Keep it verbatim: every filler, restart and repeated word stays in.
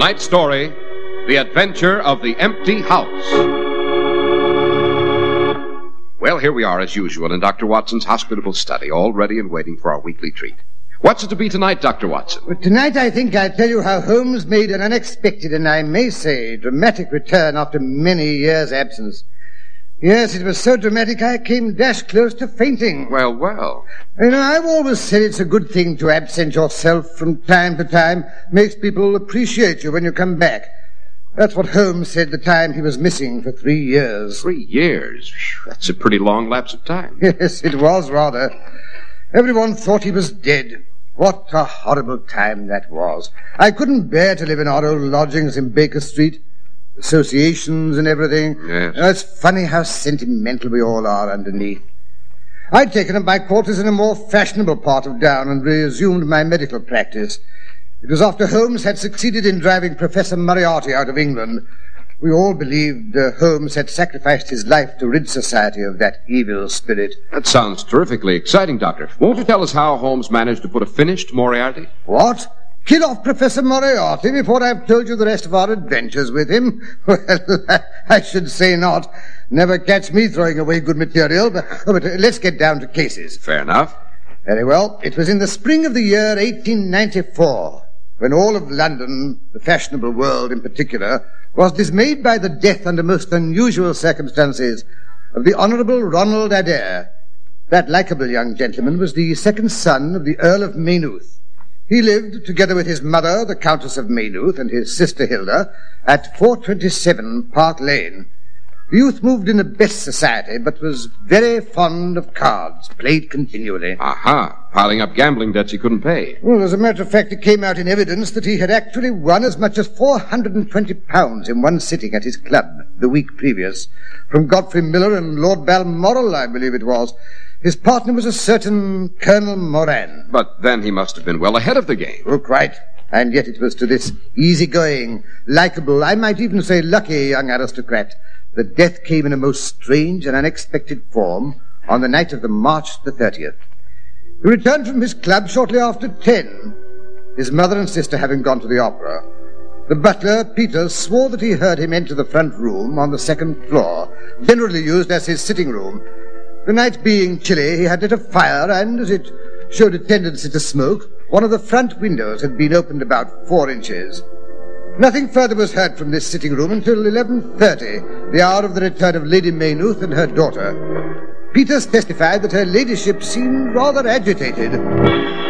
Tonight's story, The Adventure of the Empty House. Well, here we are as usual in Doctor Watson's hospitable study, all ready and waiting for our weekly treat. What's it to be tonight, Doctor Watson? Well, tonight I think I'll tell you how Holmes made an unexpected and I may say dramatic return after many years' absence. Yes, it was so dramatic I came dash close to fainting. Well, well. You know, I've always said it's a good thing to absent yourself from time to time. Makes people appreciate you when you come back. That's what Holmes said the time he was missing for three years. Three years? That's a pretty long lapse of time. Yes, it was, rather. Everyone thought he was dead. What a horrible time that was. I couldn't bear to live in our old lodgings in Baker Street. Associations and everything. Yes. Uh, it's funny how sentimental we all are underneath. I'd taken up my quarters in a more fashionable part of town and resumed my medical practice. It was after Holmes had succeeded in driving Professor Moriarty out of England. We all believed uh, Holmes had sacrificed his life to rid society of that evil spirit. That sounds terrifically exciting, Doctor. Won't you tell us how Holmes managed to put a finish to Moriarty? What? Kill off Professor Moriarty before I've told you the rest of our adventures with him? Well, I should say not. Never catch me throwing away good material. But, oh, but uh, let's get down to cases. Fair enough. Very well. It was in the spring of the year eighteen ninety-four, when all of London, the fashionable world in particular, was dismayed by the death under most unusual circumstances of the Honourable Ronald Adair. That likeable young gentleman was the second son of the Earl of Maynooth. He lived, together with his mother, the Countess of Maynooth, and his sister Hilda, at four twenty-seven Park Lane. The youth moved in the best society, but was very fond of cards, played continually. Aha, piling up gambling debts he couldn't pay. Well, as a matter of fact, it came out in evidence that he had actually won as much as four hundred twenty pounds in one sitting at his club the week previous, from Godfrey Miller and Lord Balmoral, I believe it was. His partner was a certain Colonel Moran. But then he must have been well ahead of the game. Oh, quite. And yet it was to this easy-going, likeable, I might even say lucky young aristocrat that death came in a most strange and unexpected form on the night of the March the thirtieth. He returned from his club shortly after ten, his mother and sister having gone to the opera. The butler, Peter, swore that he heard him enter the front room on the second floor, generally used as his sitting room. The night being chilly, he had lit a fire, and as it showed a tendency to smoke, one of the front windows had been opened about four inches. Nothing further was heard from this sitting room until eleven thirty, the hour of the return of Lady Maynooth and her daughter. Peters testified that her ladyship seemed rather agitated.